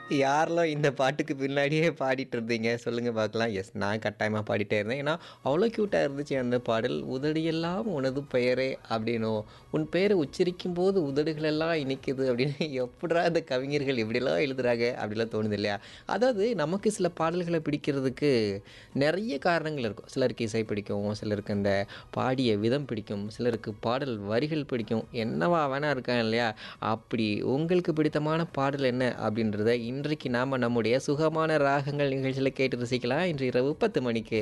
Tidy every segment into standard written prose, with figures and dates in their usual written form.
யாரெல்லாம் இந்த பாட்டுக்கு பின்னாடியே பாடிட்டு இருந்தீங்க? சொல்லுங்க பார்க்கலாம். எஸ், நான் கட்டாயமா பாடிட்டே இருந்தேன். ஏன்னா, அவ்வளோ க்யூட்டா இருந்துச்சு அந்த பாடல். "உதடியெல்லாம் உனது பெயரே" அப்படின்னும், "உன் பேரை உச்சரிக்கும்போது உதடுகளெல்லாம் இனிக்குது" அப்படின்னு எப்புட்றா இந்த கவிஞர்கள் இப்படிலாம் எழுதுறாங்க? அப்படிலாம் தோணுது இல்லையா? அதாவது நமக்கு சில பாடல்கள பிடிக்கிறதுக்கு நெறைய காரணங்கள் இருக்கும். சிலருக்கு இசை பிடிக்கும், சிலருக்கு அந்த பாடிய விதம் பிடிக்கும், சிலருக்கு பாடல் வரிகள் பிடிக்கும். என்னவா வேணா இருக்கலாம் இல்லையா? அப்படி உங்களுக்கு பிடித்தமான பாடல் என்ன அப்படின்றத இன்றைக்கு நாம நம்முடைய சுகமான ராகங்கள் நிகழ்ச்சியில கேட்டு ரசிக்கலாம். இன்று இரவு 10 மணிக்கு.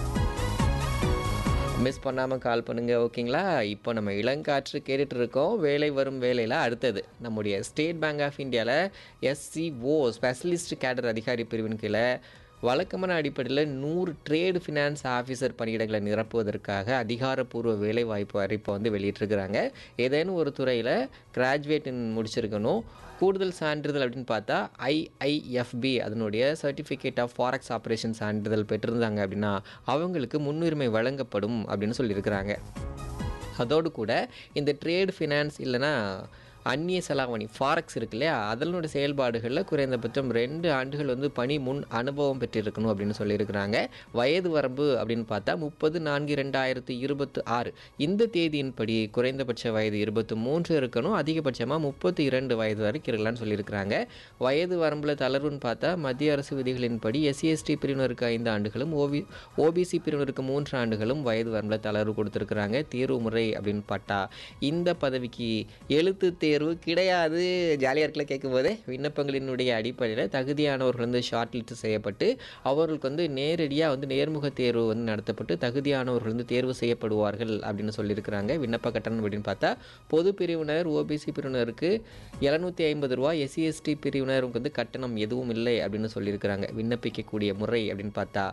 மிஸ் பண்ணாம கால் பண்ணுங்க. ஓகேங்களா? இப்போ நம்ம இளங்காற்று கேட்டுட்டு இருக்கோம். வேலை வரும் வேலையில அடுத்தது நம்முடைய ஸ்டேட் பேங்க் ஆஃப் இந்தியால எஸ்சிஓ ஸ்பெஷலிஸ்ட் கேடர் அதிகாரி பிரிவின் கீழ வழக்கமான அடிப்படையில் 100 ட்ரேடு ஃபினான்ஸ் ஆஃபீஸர் பணியிடங்களை நிரப்புவதற்காக அதிகாரப்பூர்வ வேலைவாய்ப்பு அறிவிப்பை வந்து வெளியிட்டிருக்கிறாங்க. ஏதேனும் ஒரு துறையில் கிராஜுவேட் முடிச்சிருக்கணும். கூடுதல் சான்றிதழ் அப்படின்னு பார்த்தா ஐஐஎஃப்பி அதனுடைய சர்டிஃபிகேட் ஆஃப் ஃபாரெக்ஸ் ஆப்ரேஷன் சான்றிதழ் பெற்றிருந்தாங்க அப்படின்னா அவங்களுக்கு முன்னுரிமை வழங்கப்படும் அப்படின்னு சொல்லியிருக்கிறாங்க. அதோடு கூட இந்த ட்ரேட் ஃபினான்ஸ் இல்லைன்னா அந்நிய செலாவணி ஃபாரெக்ஸ் இருக்கு இல்லையா, அதனுடைய செயல்பாடுகளில் குறைந்தபட்சம் 2 ஆண்டுகள் வந்து பணி முன் அனுபவம் பெற்றிருக்கணும் அப்படின்னு சொல்லியிருக்கிறாங்க. வயது வரம்பு அப்படின்னு பார்த்தா 30/4/2026 இந்த தேதியின்படி குறைந்தபட்ச வயது 23 இருக்கணும், அதிகபட்சமாக 32 வயது வரைக்கும் இருக்கலாம்னு சொல்லியிருக்கிறாங்க. வயது வரம்பில் தளர்வுன்னு பார்த்தா மத்திய அரசு விதிகளின்படி எஸ்சிஎஸ்டி பிரிவினருக்கு 5 ஆண்டுகளும் ஓபிசி பிரிவினருக்கு 3 ஆண்டுகளும் வயது வரம்பில் தளர்வு கொடுத்துருக்குறாங்க. தேர்வு முறை அப்படின்னு பார்த்தா இந்த பதவிக்கு எழுத்து தேர்வு கிடையாது. ஜாலியாக இருக்கல கேட்கும்போதே. விண்ணப்பங்களினுடைய அடிப்படையில் தகுதியானவர்கள் வந்து ஷார்ட் லிஸ்ட் செய்யப்பட்டு அவர்களுக்கு வந்து நேரடியாக வந்து நேர்முக தேர்வு வந்து நடத்தப்பட்டு தகுதியானவர்கள் வந்து தேர்வு செய்யப்படுவார்கள் அப்படின்னு சொல்லியிருக்கிறாங்க. விண்ணப்ப கட்டணம் அப்படின்னு பார்த்தா பொது பிரிவினர் ஓபிசி பிரிவினருக்கு ரூ. 750, எஸ்சிஎஸ்டி பிரிவினருக்கு வந்து கட்டணம் எதுவும் இல்லை அப்படின்னு சொல்லியிருக்கிறாங்க. விண்ணப்பிக்கக்கூடிய முறை அப்படின்னு பார்த்தா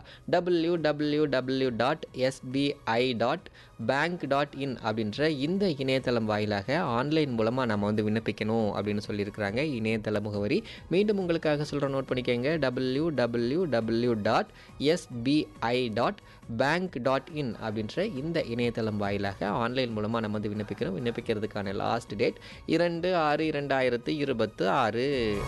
www.sbi.bank.in அப்படின்ற இந்த இணையதளம் வாயிலாக ஆன்லைன் மூலமாக நம்ம வந்து விண்ணப்பிக்கணும் அப்படின்னு சொல்லியிருக்கிறாங்க. இணையதள முகவரி மீண்டும் உங்களுக்காக சொல்கிற நோட் பண்ணிக்கோங்க. www.sbi.bank.in அப்படின்ற இந்த இணையதளம் வாயிலாக ஆன்லைன் மூலமாக நம்ம வந்து விண்ணப்பிக்கிறோம். விண்ணப்பிக்கிறதுக்கான லாஸ்ட் டேட் 2/6/2026.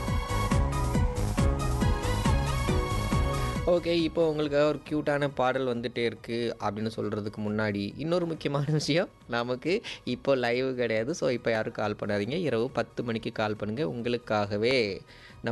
ஓகே, இப்போ உங்களுக்காக ஒரு க்யூட்டான பாடல் வந்துட்டே இருக்குது அப்படின்னு சொல்கிறதுக்கு முன்னாடி இன்னொரு முக்கியமான விஷயம், நமக்கு இப்போ லைவ் கிடையாது. ஸோ இப்போ யாரும் கால் பண்ணாதீங்க. இரவு 10 மணிக்கு கால் பண்ணுங்கள். உங்களுக்காகவே